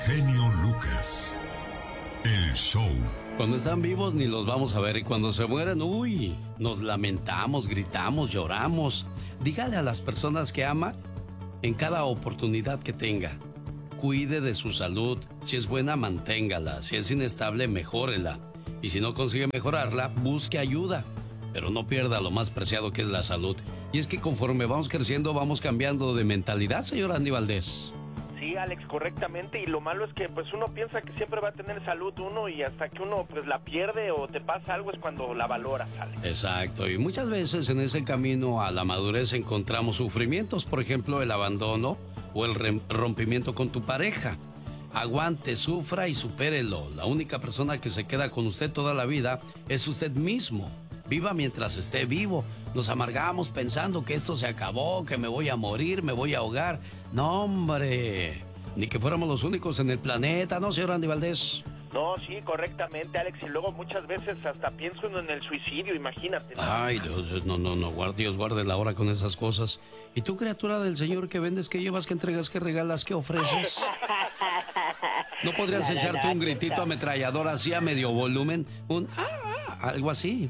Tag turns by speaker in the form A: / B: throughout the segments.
A: Genio Lucas, el show.
B: Cuando están vivos ni los vamos a ver y cuando se mueren, uy, nos lamentamos, gritamos, lloramos. Dígale a las personas que ama en cada oportunidad que tenga. Cuide de su salud. Si es buena, manténgala. Si es inestable, mejórela. Y si no consigue mejorarla, busque ayuda. Pero no pierda lo más preciado que es la salud. Y es que conforme vamos creciendo, vamos cambiando de mentalidad, señor Andy Valdés.
C: Sí, Alex, correctamente, y lo malo es que pues uno piensa que siempre va a tener salud uno y hasta que uno pues la pierde o te pasa algo es cuando la valoras, Alex.
B: Exacto, y muchas veces en ese camino a la madurez encontramos sufrimientos, por ejemplo el abandono o el rompimiento con tu pareja. Aguante, sufra y supérelo. La única persona que se queda con usted toda la vida es usted mismo. Viva mientras esté vivo. Nos amargamos pensando que esto se acabó, que me voy a morir, me voy a ahogar. No, hombre. Ni que fuéramos los únicos en el planeta, ¿no, señor Andy Valdés?
C: No, sí, correctamente, Alex. Y luego muchas veces hasta pienso en el suicidio, imagínate, ¿no?
B: Ay, Dios, no, Dios guarde la hora con esas cosas. ¿Y tú, criatura del Señor, qué vendes, qué llevas, qué entregas, qué regalas, qué ofreces? ¿No podrías echarte un gritito ametrallador así a medio volumen? Algo así.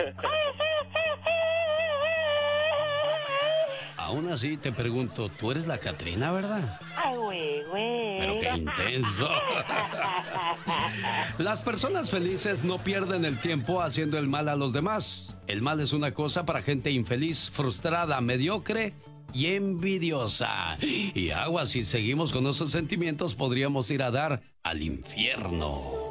B: Aún así te pregunto, tú eres la Catrina, ¿verdad?
D: Ay, güey.
B: Pero qué intenso. Las personas felices no pierden el tiempo haciendo el mal a los demás. El mal es una cosa para gente infeliz, frustrada, mediocre y envidiosa. Y aguas, si seguimos con esos sentimientos, podríamos ir a dar al infierno.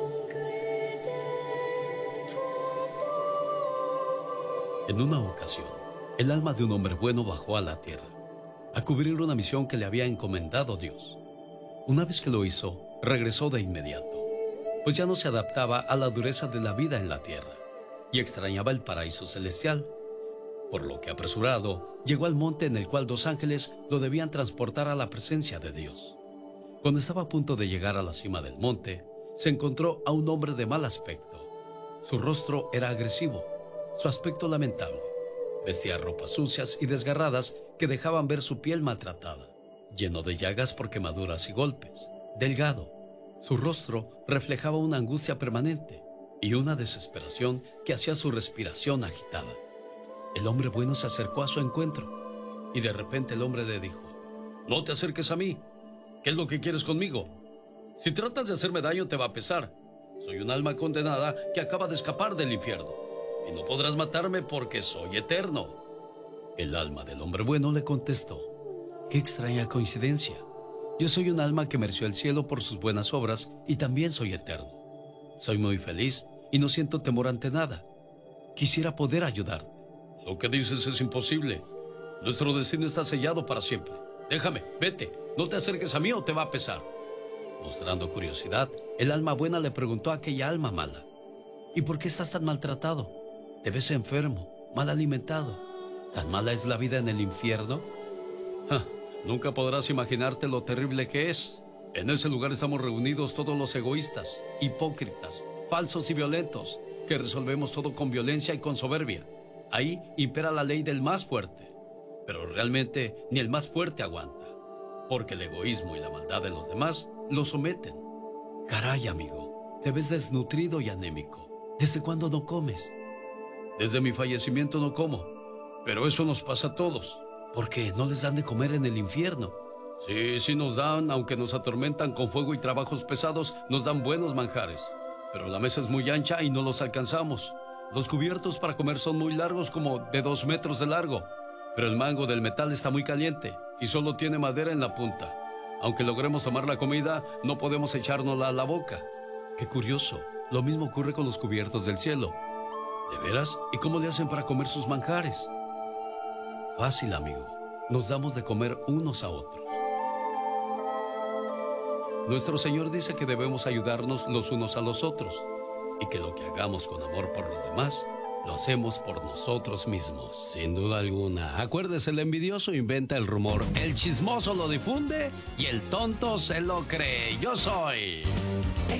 B: En una ocasión, el alma de un hombre bueno bajó a la tierra a cubrir una misión que le había encomendado Dios. Una vez que lo hizo, regresó de inmediato, pues ya no se adaptaba a la dureza de la vida en la tierra y extrañaba el paraíso celestial, por lo que apresurado llegó al monte en el cual dos ángeles lo debían transportar a la presencia de Dios. Cuando estaba a punto de llegar a la cima del monte, se encontró a un hombre de mal aspecto. Su rostro era agresivo, su aspecto lamentable. Vestía ropas sucias y desgarradas que dejaban ver su piel maltratada, lleno de llagas por quemaduras y golpes. Delgado, su rostro reflejaba una angustia permanente y una desesperación que hacía su respiración agitada. El hombre bueno se acercó a su encuentro y de repente el hombre le dijo: «No te acerques a mí. ¿Qué es lo que quieres conmigo? Si tratas de hacerme daño te va a pesar. Soy un alma condenada que acaba de escapar del infierno. Y no podrás matarme porque soy eterno». El alma del hombre bueno le contestó: «Qué extraña coincidencia. Yo soy un alma que mereció el cielo por sus buenas obras y también soy eterno. Soy muy feliz y no siento temor ante nada. Quisiera poder ayudarte». «Lo que dices es imposible. Nuestro destino está sellado para siempre. Déjame, vete. No te acerques a mí o te va a pesar». Mostrando curiosidad, el alma buena le preguntó a aquella alma mala: «¿Y por qué estás tan maltratado? Te ves enfermo, mal alimentado. ¿Tan mala es la vida en el infierno?». Nunca podrás imaginarte lo terrible que es. En ese lugar estamos reunidos todos los egoístas, hipócritas, falsos y violentos, que resolvemos todo con violencia y con soberbia. Ahí impera la ley del más fuerte. Pero realmente ni el más fuerte aguanta, porque el egoísmo y la maldad de los demás lo someten. Caray, amigo, te ves desnutrido y anémico. ¿Desde cuándo no comes? «Desde mi fallecimiento no como, pero eso nos pasa a todos». «¿Por qué? ¿No les dan de comer en el infierno?». Sí nos dan, aunque nos atormentan con fuego y trabajos pesados, nos dan buenos manjares. Pero la mesa es muy ancha y no los alcanzamos. Los cubiertos para comer son muy largos, como de 2 metros de largo. Pero el mango del metal está muy caliente y solo tiene madera en la punta. Aunque logremos tomar la comida, no podemos echárnosla a la boca». Qué curioso, lo mismo ocurre con los cubiertos del cielo. ¿De veras? ¿Y cómo le hacen para comer sus manjares? Fácil, amigo. Nos damos de comer unos a otros. Nuestro Señor dice que debemos ayudarnos los unos a los otros y que lo que hagamos con amor por los demás, lo hacemos por nosotros mismos. Sin duda alguna. Acuérdese, el envidioso inventa el rumor, el chismoso lo difunde y el tonto se lo cree. Yo soy...
E: El